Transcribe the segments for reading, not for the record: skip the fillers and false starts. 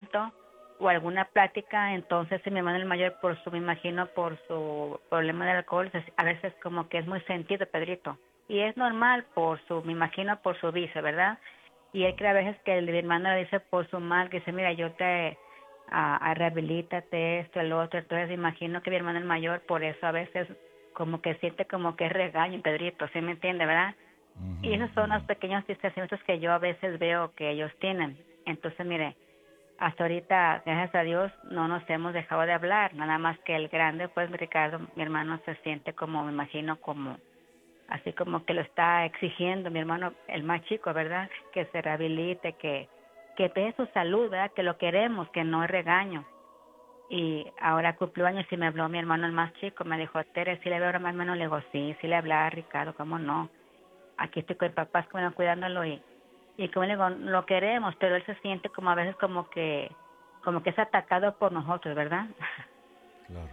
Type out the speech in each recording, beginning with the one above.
momento o alguna plática, entonces mi hermano el mayor, me imagino, por su problema del alcohol, a veces como que es muy sentido, Pedrito. Y es normal me imagino, por su vicio, ¿verdad? Y él cree a veces que mi hermano le dice por su mal, que dice, mira, yo te rehabilítate, esto, el otro. Entonces me imagino que mi hermano el mayor, por eso a veces como que siente como que es regaño, Pedrito, ¿sí me entiende, verdad? Y esos son los pequeños distanciamientos que yo a veces veo que ellos tienen. Entonces, mire, hasta ahorita, gracias a Dios, no nos hemos dejado de hablar, nada más que el grande, pues Ricardo, mi hermano, se siente como, me imagino, como, así como que lo está exigiendo, mi hermano, el más chico, ¿verdad? Que se rehabilite, que dé su salud, ¿verdad? Que lo queremos, que no es regaño. Y ahora cumplió años y me habló mi hermano, el más chico, me dijo, Tere, si le veo ahora más o menos, le digo, sí le hablaba a Ricardo, ¿cómo no? Aquí estoy con el papá, como cuidándolo y como le digo, lo queremos, pero él se siente como a veces como que es atacado por nosotros, ¿verdad? Claro.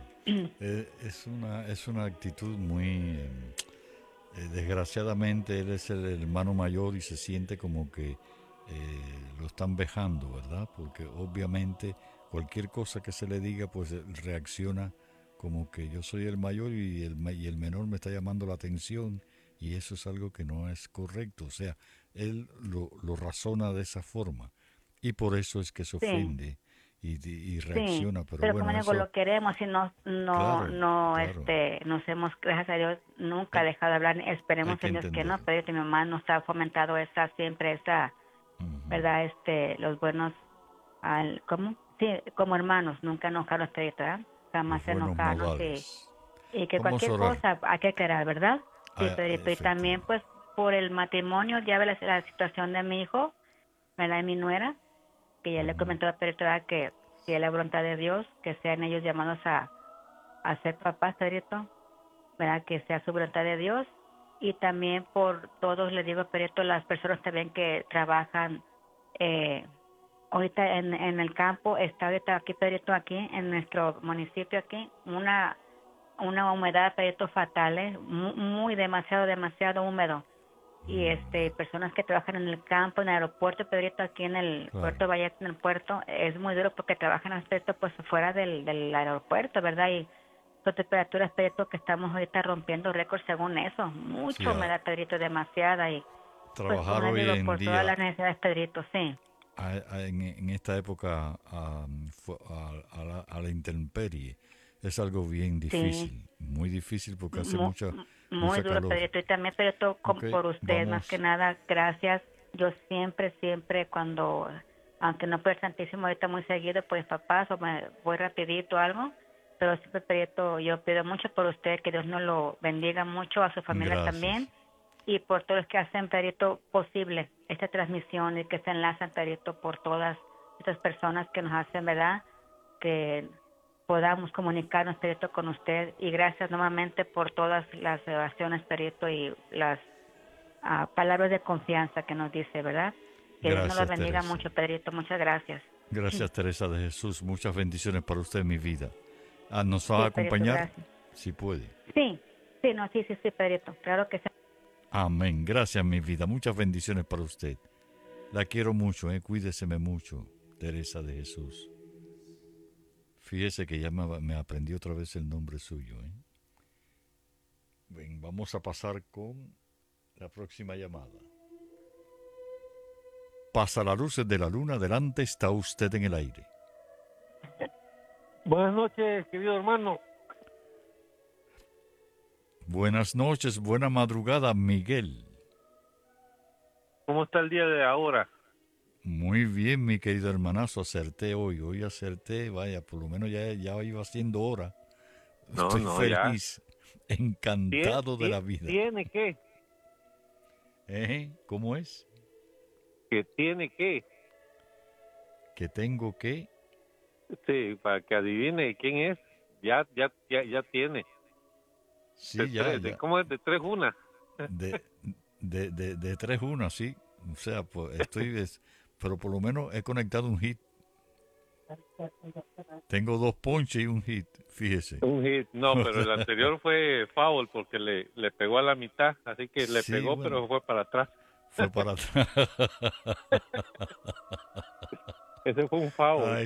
Es una actitud muy... desgraciadamente él es el hermano mayor y se siente como que lo están vejando, ¿verdad? Porque obviamente cualquier cosa que se le diga, pues reacciona como que yo soy el mayor y el menor me está llamando la atención y eso es algo que no es correcto. O sea, él lo razona de esa forma y por eso es que se Sí, ofende y sí, reacciona. Pero pero como bueno, le digo, eso, lo queremos y claro, claro, nos hemos, gracias a Dios, nunca hay, dejado de hablar, hay esperemos que en Dios que no, entenderlo. pero mi mamá nos ha fomentado siempre ¿verdad? Los buenos, ¿cómo? Sí, como hermanos, nunca enojarnos, ¿verdad? Los Jamás buenos enojarnos modales. y que Vamos a cualquier orar. cosa hay que querer, ¿verdad? Sí, Ah, Pedrito, y también efectivamente. pues por el matrimonio, ya ve la situación de mi hijo, ¿verdad? De mi nuera, que ya le comentó a Pedrito, ¿verdad? Que si es la voluntad de Dios, que sean ellos llamados a ser papás, Pedrito, ¿verdad? Que sea su voluntad de Dios. Y también por todos, le digo, Pedrito, las personas también que trabajan eh, ahorita en el campo, está ahorita aquí, Pedrito, aquí en nuestro municipio aquí, una humedad, Pedrito, fatal, muy demasiado húmedo. Y personas que trabajan en el campo, en el aeropuerto, Pedrito, aquí en el Claro. puerto Vallarta, en el puerto, es muy duro porque trabajan aspecto pues fuera del aeropuerto, ¿verdad? Y son temperaturas, Pedrito, que estamos ahorita rompiendo récords según eso. Sí, Mucha humedad, Pedrito, demasiada. Y pues como trabajar les hoy digo, en por todas día las necesidades, Pedrito, sí. en esta época a la intemperie es algo bien Sí, difícil, muy difícil porque hace mu- muy mucha duro, calor. Pedrito. Y también, Pedrito, Ok, por usted, más que vamos, nada, gracias. Yo siempre cuando, aunque no por el Santísimo ahorita muy seguido, pues papás, o me voy rapidito o algo, pero siempre, Pedrito, yo pido mucho por usted, que Dios nos lo bendiga mucho, a su familia también, gracias, y por todos los que hacen, Pedrito, posible esta transmisión y que se enlazan, Pedrito, por todas estas personas que nos hacen, ¿verdad? Que podamos comunicarnos, Perito, con usted. Y gracias nuevamente por todas las oraciones, Perito, y las palabras de confianza que nos dice, ¿verdad? Que Dios nos lo gracias bendiga Teresa, mucho, Pedrito. Muchas gracias. gracias Teresa de Jesús, muchas bendiciones para usted en mi vida. Ah, ¿nos va a Sí, Pedrito, acompañar? gracias. Si puede. Sí, sí, no, sí, Pedrito. Claro que sí. Amén, gracias mi vida, muchas bendiciones para usted. La quiero mucho, cuídeseme mucho, Teresa de Jesús. Fíjese que ya me aprendí otra vez el nombre suyo. Ven, vamos a pasar con la próxima llamada. Pasa las luces de la luna, adelante está usted en el aire. Buenas noches, querido hermano. Buenas noches, buena madrugada, Miguel. ¿Cómo está el día de ahora? Muy bien, mi querido hermanazo, acerté hoy acerté, vaya, por lo menos ya iba siendo hora. No, Estoy no, ya. feliz, encantado de la vida. Tiene ¿Cómo es? que tiene que. Que tengo que... Sí, para que adivine quién es. Ya tiene. Sí, ya. ¿Cómo es? De tres una. De, de 3-1, sí. O sea, pues pero por lo menos he conectado un hit. Tengo 2 ponches y un hit, fíjese. Un hit. No, pero el anterior fue foul porque le pegó a la mitad. Así que le Sí, pegó, bueno, pero fue para atrás. fue para atrás. Ese fue un foul. Ay,